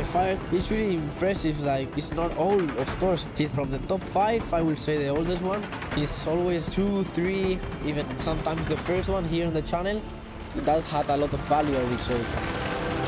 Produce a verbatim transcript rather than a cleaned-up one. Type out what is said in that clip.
fire. It's really impressive. Like, it's not old, of course. He's from the top five, I will say the oldest one. He's always two, three, even sometimes the first one here on the channel. That had a lot of value, I would say.